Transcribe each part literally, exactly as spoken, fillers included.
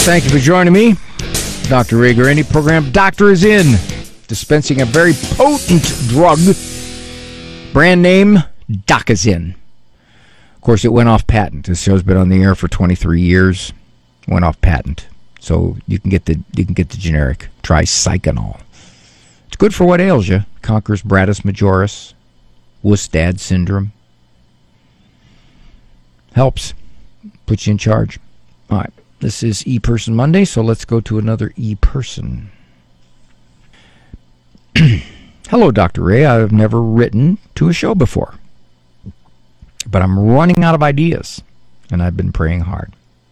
Thank you for joining me. Doctor Ray Guarendi, program Doctor is In, dispensing a very potent drug, brand name Docazin. Of course, it went off patent. This show's been on the air for twenty-three years. Went off patent, so you can get the you can get the generic tricyclinol. It's good for what ails you. Conquers Bratus majoris, Wustad syndrome. Helps. Puts you in charge. All right. This is E-Person Monday, so let's go to another E-Person. Hello, Doctor Ray. I've never written to a show before, but I'm running out of ideas, and I've been praying hard.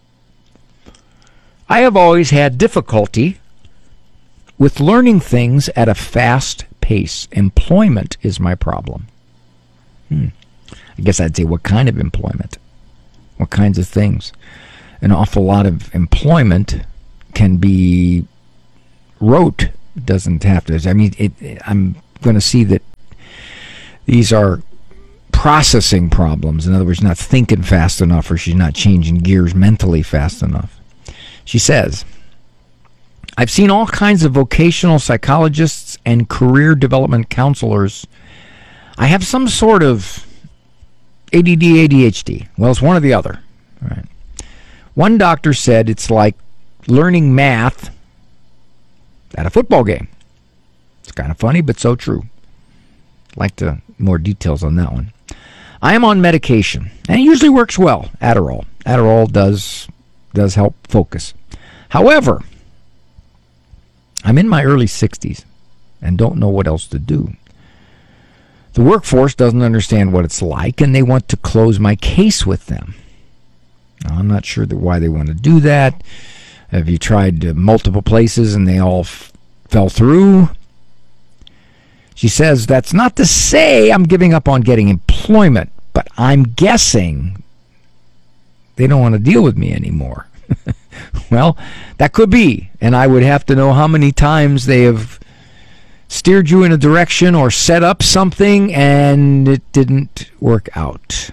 I have always had difficulty with learning things at a fast pace. Employment is my problem. Hmm. I guess I'd say what kind of employment? What kinds of things? An awful lot of employment can be rote. It doesn't have to. I mean, it, it, I'm going to see that these are processing problems. In other words, not thinking fast enough, or she's not changing gears mentally fast enough. She says, I've seen all kinds of vocational psychologists and career development counselors. I have some sort of A D D, A D H D. Well, it's one or the other. All right. One doctor said it's like learning math at a football game. It's kind of funny, but so true. I'd like to more details on that one. I am on medication, and it usually works well. Adderall. Adderall does does help focus. However, I'm in my early sixties and don't know what else to do. The workforce doesn't understand what it's like, and they want to close my case with them. Now, I'm not sure that why they want to do that. Have you tried uh, multiple places and they all f- fell through? She says, that's not to say I'm giving up on getting employment, but I'm guessing they don't want to deal with me anymore. Well, that could be, and I would have to know how many times they have steered you in a direction or set up something and it didn't work out.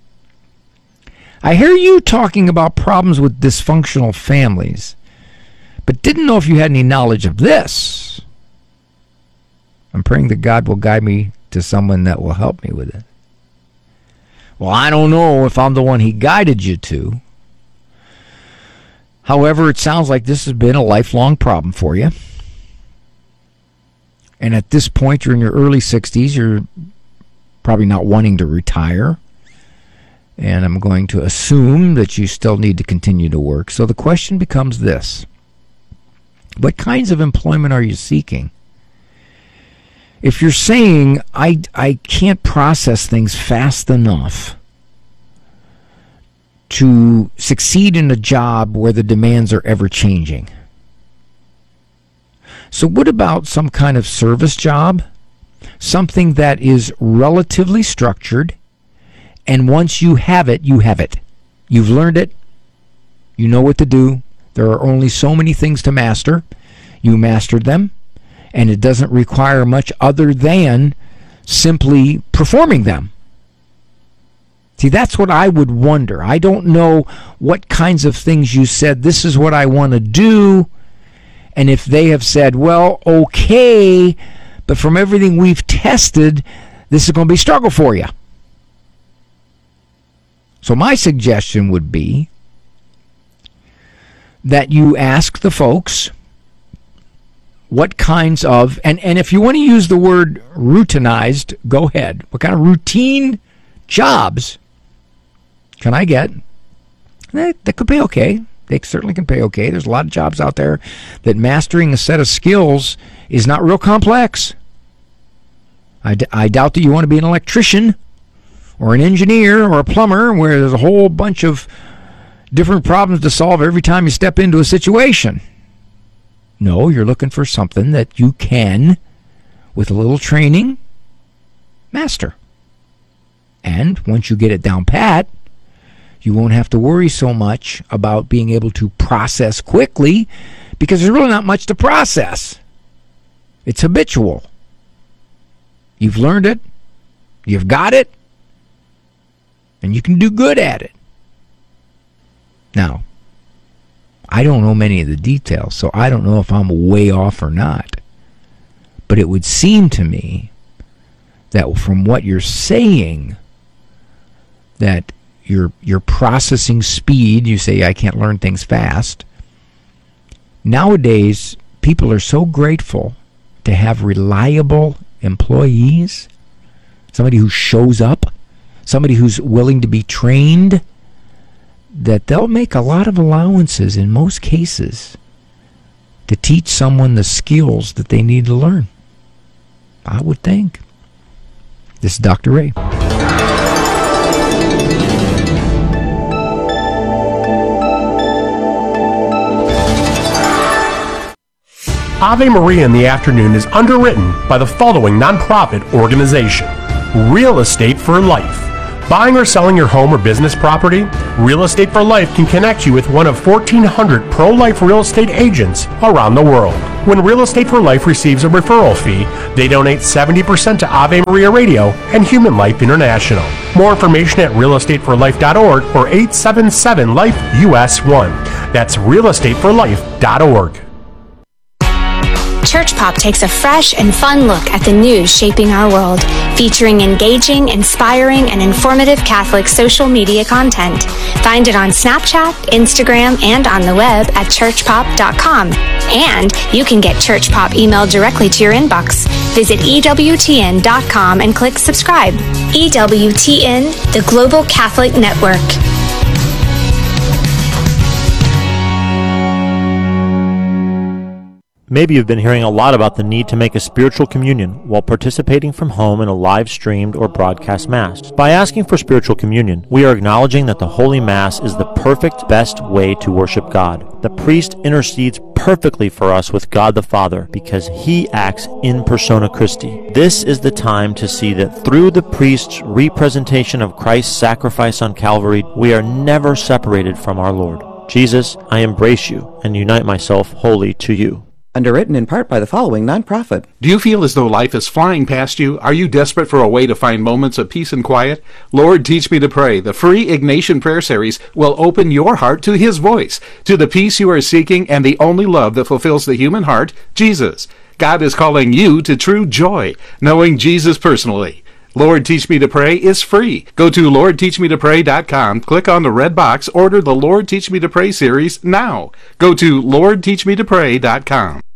I hear you talking about problems with dysfunctional families, but didn't know if you had any knowledge of this. I'm praying that God will guide me to someone that will help me with it. Well, I don't know if I'm the one he guided you to. However, it sounds like this has been a lifelong problem for you. And at this point, you're in your early sixties. You're probably not wanting to retire. And I'm going to assume that you still need to continue to work. So the question becomes this. What kinds of employment are you seeking? If you're saying, I, I can't process things fast enough to succeed in a job where the demands are ever changing. So what about some kind of service job? Something that is relatively structured, and once you have it, you have it. You've learned it. You know what to do. There are only so many things to master. You mastered them, and it doesn't require much other than simply performing them. See, that's what I would wonder. I don't know what kinds of things you said, this is what I want to do, and if they have said, well, okay, but from everything we've tested, this is going to be a struggle for you. So my suggestion would be that you ask the folks what kinds of, and, and if you want to use the word routinized, go ahead. What kind of routine jobs can I get? That, that could pay okay. They certainly can pay okay. There's a lot of jobs out there that mastering a set of skills is not real complex. I, d- I doubt that you want to be an electrician or an engineer or a plumber where there's a whole bunch of different problems to solve every time you step into a situation. No, you're looking for something that you can, with a little training, master. And once you get it down pat, you won't have to worry so much about being able to process quickly because there's really not much to process. It's habitual. You've learned it. You've got it. And you can do good at it. Now, I don't know many of the details, so I don't know if I'm way off or not. But it would seem to me that from what you're saying, that your your processing speed, you say I can't learn things fast. Nowadays, people are so grateful to have reliable employees, somebody who shows up, somebody who's willing to be trained, that they'll make a lot of allowances in most cases to teach someone the skills that they need to learn. I would think. This is Doctor Ray. Ave Maria in the Afternoon is underwritten by the following nonprofit organization: Real Estate for Life. Buying or selling your home or business property? Real Estate for Life can connect you with one of fourteen hundred pro-life real estate agents around the world. When Real Estate for Life receives a referral fee, they donate seventy percent to Ave Maria Radio and Human Life International. More information at real estate for life dot org or eight seven seven life U S one. That's real estate for life dot org. Church Pop takes a fresh and fun look at the news shaping our world, featuring engaging, inspiring, and informative Catholic social media content. Find it on Snapchat, Instagram, and on the web at church pop dot com. And you can get Church Pop emailed directly to your inbox. Visit E W T N dot com and click subscribe. E W T N, the Global Catholic Network. Maybe you've been hearing a lot about the need to make a spiritual communion while participating from home in a live-streamed or broadcast Mass. By asking for spiritual communion, we are acknowledging that the Holy Mass is the perfect, best way to worship God. The priest intercedes perfectly for us with God the Father because he acts in persona Christi. This is the time to see that through the priest's representation of Christ's sacrifice on Calvary, we are never separated from our Lord. Jesus, I embrace you and unite myself wholly to you. Underwritten in part by the following nonprofit. Do you feel as though life is flying past you? Are you desperate for a way to find moments of peace and quiet? Lord, Teach Me to Pray, the free Ignatian prayer series, will open your heart to His voice, to the peace you are seeking and the only love that fulfills the human heart, Jesus. God is calling you to true joy, knowing Jesus personally. Lord, Teach Me to Pray is free. Go to lord teach me to pray dot com, click on the red box, order the Lord Teach Me to Pray series now. Go to lord teach me to pray dot com.